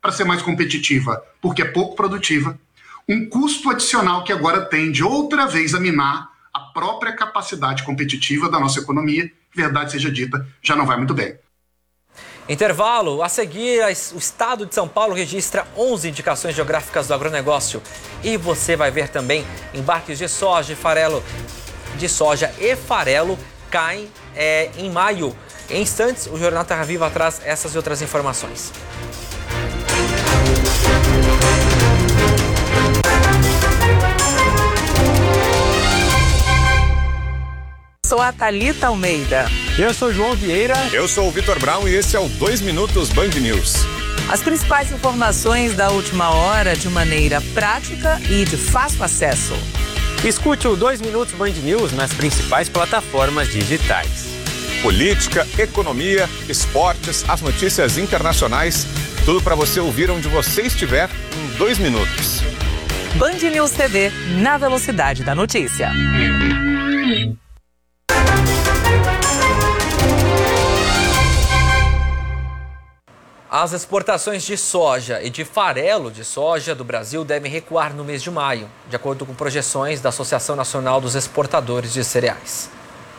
para ser mais competitiva? Porque é pouco produtiva. Um custo adicional que agora tende outra vez a minar a própria capacidade competitiva da nossa economia. Verdade seja dita, já não vai muito bem. Intervalo. A seguir, o estado de São Paulo registra 11 indicações geográficas do agronegócio. E você vai ver também embarques de soja e farelo caem em maio. Em instantes, o Jornal Terra Viva traz essas e outras informações. Sou a Thalita Almeida. Eu sou João Vieira. Eu sou o Vitor Brown e esse é o 2 Minutos Band News. As principais informações da última hora de maneira prática e de fácil acesso. Escute o 2 Minutos Band News nas principais plataformas digitais. Política, economia, esportes, as notícias internacionais, tudo para você ouvir onde você estiver em 2 minutos. Band News TV, na velocidade da notícia. As exportações de soja e de farelo de soja do Brasil devem recuar no mês de maio, de acordo com projeções da Associação Nacional dos Exportadores de Cereais.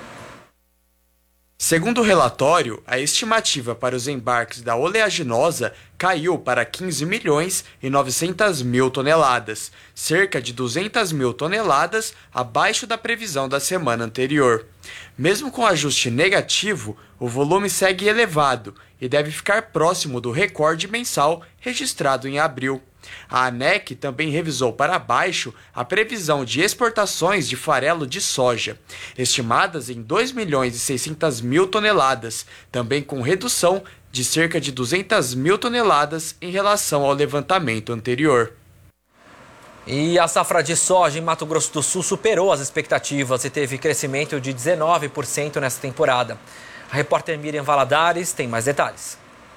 Segundo o relatório, a estimativa para os embarques da oleaginosa caiu para 15 milhões e 900 mil toneladas, cerca de 200 mil toneladas abaixo da previsão da semana anterior. Mesmo com ajuste negativo, o volume segue elevado e deve ficar próximo do recorde mensal registrado em abril. A ANEC também revisou para baixo a previsão de exportações de farelo de soja, estimadas em 2 milhões e 600 mil toneladas, também com redução de cerca de 200 mil toneladas em relação ao levantamento anterior. E a safra de soja em Mato Grosso do Sul superou as expectativas e teve crescimento de 19% nessa temporada. A repórter Miriam Valadares tem mais detalhes.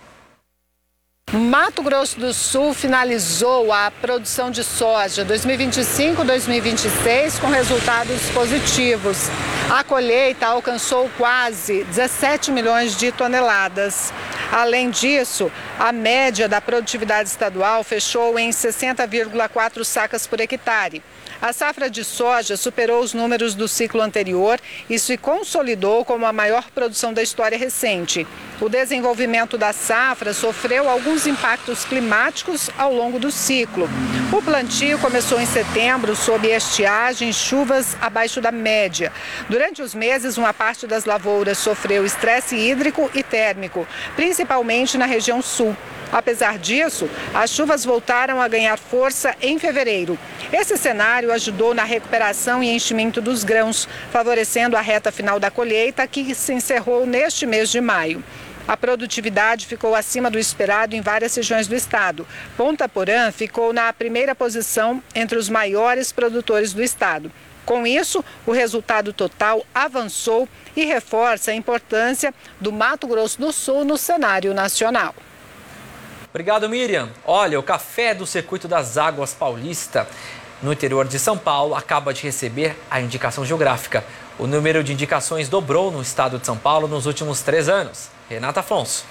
Mato Grosso do Sul finalizou a produção de soja 2025-2026 com resultados positivos. A colheita alcançou quase 17 milhões de toneladas. Além disso, a média da produtividade estadual fechou em 60,4 sacas por hectare. A safra de soja superou os números do ciclo anterior e se consolidou como a maior produção da história recente. O desenvolvimento da safra sofreu alguns impactos climáticos ao longo do ciclo. O plantio começou em setembro sob estiagem e chuvas abaixo da média. Durante os meses, uma parte das lavouras sofreu estresse hídrico e térmico, principalmente na região sul. Apesar disso, as chuvas voltaram a ganhar força em fevereiro. Esse cenário ajudou na recuperação e enchimento dos grãos, favorecendo a reta final da colheita, que se encerrou neste mês de maio. A produtividade ficou acima do esperado em várias regiões do estado. Ponta Porã ficou na primeira posição entre os maiores produtores do estado. Com isso, o resultado total avançou e reforça a importância do Mato Grosso do Sul no cenário nacional. Obrigado, Miriam. Olha, o Café do Circuito das Águas Paulista, no interior de São Paulo, acaba de receber a indicação geográfica. O número de indicações dobrou no estado de São Paulo nos últimos 3 anos. Renata Afonso.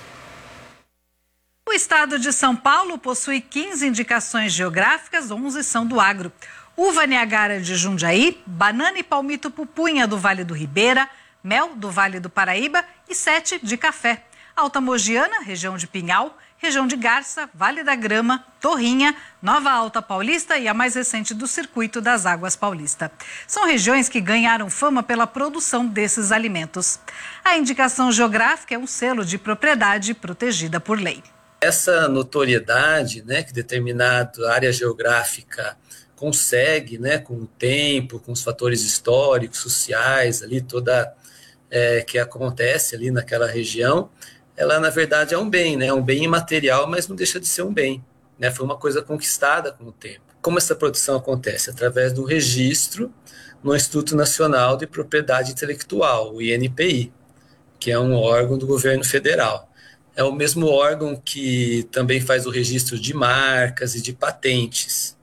O estado de São Paulo possui 15 indicações geográficas, 11 são do agro. Uva Niagara de Jundiaí, banana e palmito pupunha do Vale do Ribeira, mel do Vale do Paraíba e 7 de café. Alta Mogiana, região de Pinhal, região de Garça, Vale da Grama, Torrinha, Nova Alta Paulista e a mais recente do Circuito das Águas Paulista. São regiões que ganharam fama pela produção desses alimentos. A indicação geográfica é um selo de propriedade protegida por lei. Essa notoriedade, que determinada área geográfica consegue, com o tempo, com os fatores históricos, sociais, ali toda que acontece ali naquela região, ela na verdade é um bem, um bem imaterial, mas não deixa de ser um bem, Foi uma coisa conquistada com o tempo. Como essa produção acontece? Através do registro no Instituto Nacional de Propriedade Intelectual, o INPI, que é um órgão do governo federal. É o mesmo órgão que também faz o registro de marcas e de patentes,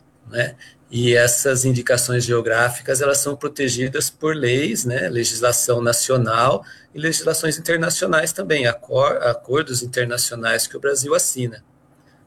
E essas indicações geográficas, elas são protegidas por leis, legislação nacional e legislações internacionais também, acordos internacionais que o Brasil assina.